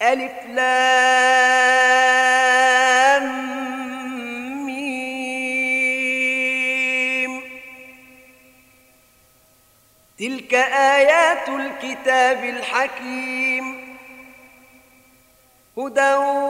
ألف لام ميم. تلك آيات الكتاب الحكيم هدى